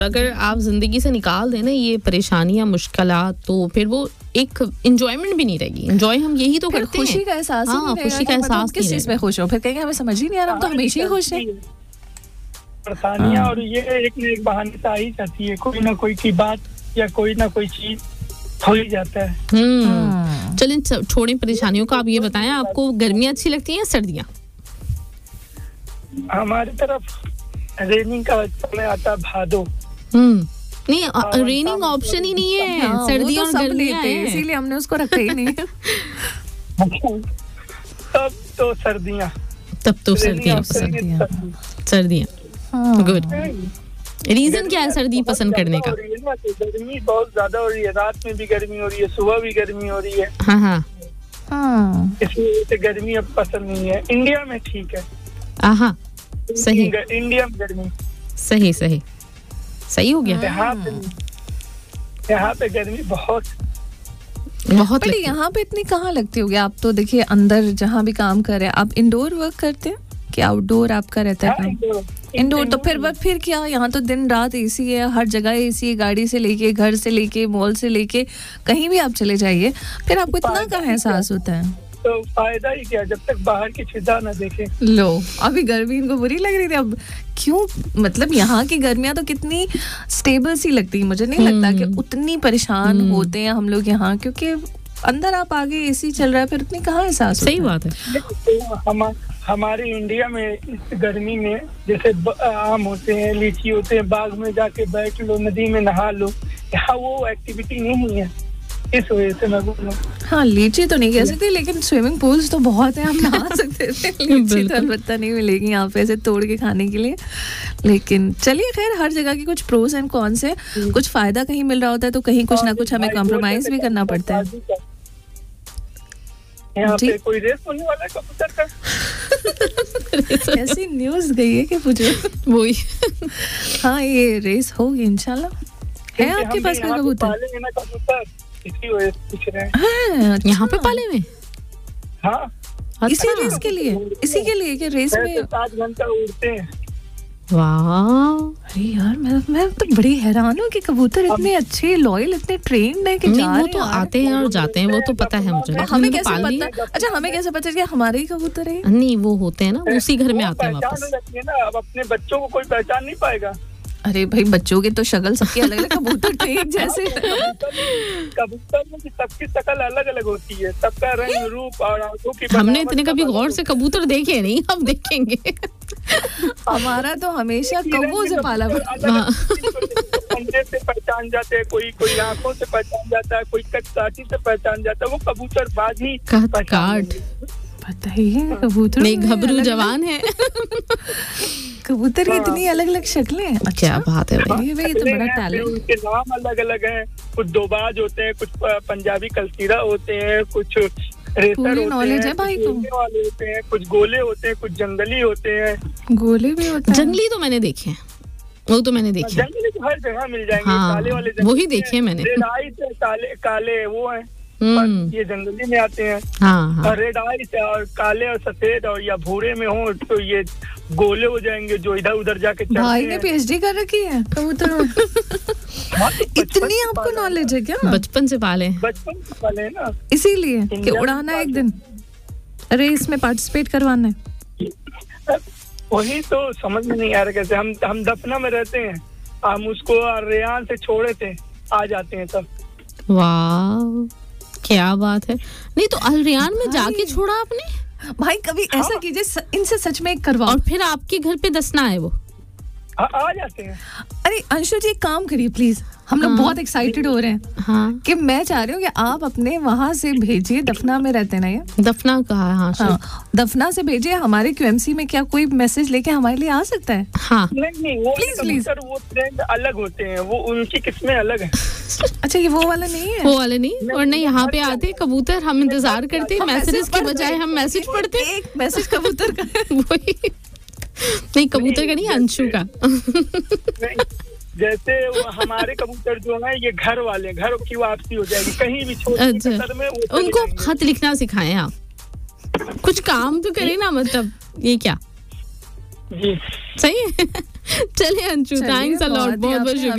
अगर आप जिंदगी से निकाल दें ना ये परेशानियां मुश्किलात, तो फिर वो एक एंजॉयमेंट भी नहीं रहेगी। एंजॉय हम यही तो करते हैं, खुशी का एहसास ही नहीं रहेगा। खुशी का एहसास किस चीज में खुश हो, फिर कहेंगे हमें समझ ही नहीं आ रहा, हम तो हमेशा ही खुश हैं। परेशानियां और ये एक न एक बहाने से आ ही जाती है, कोई ना कोई की बात या कोई ना कोई चीज हो ही जाता है। चलें छोड़ें परेशानियों का, आप ये बताएं आपको गर्मियां अच्छी लगती हैं या सर्दियां? हमारी तरफ रेनिंग का समय आता भादो। नहीं, रेनिंग ऑप्शन ही नहीं है। सर्दियां और गर्मियां हैं, इसीलिए हमने उसको रखा ही नहीं। तब तो सर्दियां। गुड। रीजन क्या है सर्दी पसंद करने का? गर्मी बहुत ज्यादा हो रही है, रात में भी गर्मी हो रही है, सुबह भी गर्मी हो रही है। हाँ। इसलिए से गर्मी अब पसंद नहीं है। इंडिया में ठीक है। सही। इंडिया में गर्मी सही हो गया। यहाँ पे गर्मी बहुत बट यहाँ पे इतनी कहाँ लगती होगी? आप तो देखिए अंदर जहाँ भी काम कर रहे हैं, आप इंडोर वर्क करते हैं कि आउटडोर आपका रहता है काम? इंडोर। तो फिर क्या, यहाँ तो दिन रात एसी है, हर जगह एसी है, गाड़ी से लेके, घर से लेके, मॉल से लेके, कहीं भी आप चले जाइए, फिर आपको इतना का एहसास होता है? तो फायदा ही क्या जब तक बाहर की फिजा ना देखे। लो, अभी गर्मी इनको बुरी लग रही थी, अब क्यों? मतलब यहाँ की गर्मियाँ तो कितनी स्टेबल सी लगती है, मुझे नहीं लगता कि उतनी परेशान होते हैं हम लोग यहाँ, क्योंकि अंदर आप आगे एसी चल रहा है, फिर उतनी कहाँ एहसास? सही बात है। हमारे इंडिया में इस गर्मी में जैसे आम होते हैं, लीची होते हैं, बाग में जाके बैठ लो, नदी में नहा लो, यहाँ वो एक्टिविटी नहीं है, इस वजह से मैं बोल रहा हूँ। हाँ, लीची तो नहीं कह सकते, लेकिन स्विमिंग पूल्स तो बहुत है, हम नहा सकते थे। लीची तो अलबत्ता नहीं मिलेगी यहाँ पे ऐसे तोड़ के खाने के लिए। लेकिन चलिए खैर, हर जगह की कुछ प्रोस एंड कॉन्स है, कुछ फायदा कहीं मिल रहा होता है तो कहीं कुछ ना कुछ हमें कॉम्प्रोमाइज भी करना पड़ता है। यहाँ पे कोई रेस होने वाला है कबूतर का? ऐसी न्यूज़ गई है कि पूछो वही। हाँ, ये रेस होगी इंशाल्लाह। है आपके पास कोई कबूतर? इसी वजह से पूछ रहे हैं। यहाँ पे पाले में? हाँ, इसी रेस के लिए, इसी के लिए कि रेस में 7 घंटा उड़ते हैं। वाह, अरे यार मैं तो बड़ी हैरान हूँ कि कबूतर इतने अच्छे, लॉयल, इतने ट्रेन्ड है कि वो तो आते हैं और जाते हैं, वो तो पता है मुझे। हमें कैसे पता? अच्छा, हमें कैसे पता कि हमारे ही कबूतर है? नहीं, वो होते हैं ना, उसी घर में आते हैं वापस। अब अपने बच्चों को कोई पहचान नहीं पाएगा। अरे भाई, बच्चों की तो शक्ल सबकी अलग अलग, कबूतर तो एक जैसे। कबूतर में सबकी शक्ल अलग अलग होती है, सबका रंग रूप और आंखों की। हमने इतने कभी गौर से कबूतर देखे नहीं, हम देखेंगे। हमारा तो हमेशा कौवों से पाला। पंजे से पहचान जाते हैं, कोई आंखों से पहचान जाता है, कोई कटकाठी से पहचान जाता है, वो कबूतर बाजी काट। पता ही है, कबूतर नहीं, घबरू जवान है। कबूतर की इतनी अलग अलग शक्लें हैं। क्या बात है भाई, ये तो बड़ा टैलेंट। उनके नाम अलग अलग हैं, कुछ दोबाज होते हैं, कुछ पंजाबी कलसीरा होते हैं, कुछ रेसर होते हैं, भाई को वाले होते हैं, कुछ गोले होते हैं, कुछ जंगली होते हैं। गोले भी होते हैं? जंगली तो मैंने देखे हैं, वो तो मैंने देखे। जंगली तो हर जगह मिल जाएंगे। हाँ, काले वाले वही देखे मैंने। रेड आइज काले वो हैं, ये जंगली में आते हैं। हाँ। और रेड आइज और काले और सफेद और या भूरे में हो तो ये गोले हो जाएंगे, जो इधर उधर जाके चलते हैं। भाई ने पीएचडी कर रखी है कबूतर में। इतनी आपको नॉलेज है क्या? बचपन से पाले है ना, इसीलिए कि उड़ाना एक दिन, रेस में पार्टिसिपेट करवाना है। वही तो समझ में नहीं आ रहा कैसे। हम दफना में रहते हैं, हम उसको रेयान से छोड़े थे, आ जाते हैं तब। वाह, क्या बात है। नहीं तो अलरियान में जाके छोड़ा आपने? भाई कभी ऐसा कीजिए, इनसे सच में करवाओ। और फिर आपके घर पे दसना है वो? आ जाते हैं। अरे अंशु जी, एक काम करिए प्लीज, हम लोग बहुत एक्साइटेड हो रहे हैं। हाँ, कि मैं चाह रही हूँ कि आप अपने वहाँ से भेजिए, दफना में रहते ना ये? दफना कहा है? हाँ, दफना से भेजिए हमारे QMC में। क्या कोई मैसेज लेके हमारे लिए आ सकता है? हाँ, नहीं, वो प्लीज वो ट्रेंड अलग होते हैं, वो उनकी किस्में अलग हैं। अच्छा, ये वो वाला नहीं है? वो वाले नहीं। और नहीं, यहाँ पे आते कबूतर, हम इंतजार करते, मैसेज के बजाय हम मैसेज पढ़ते। एक मैसेज कबूतर का वही नहीं, कबूतर का नहीं, अंशु का। जैसे वो हमारे कबूतर जो हैं, ये घर वाले, घर की वापसी हो जाएगी कहीं भी छोटी कतर में। उनको खत लिखना सिखाएं आप, कुछ काम तो करें ना, मतलब ये क्या जी सही है। चलिए अंशु, थैंक्स अ लॉट, बहुत बहुत शुक्रिया।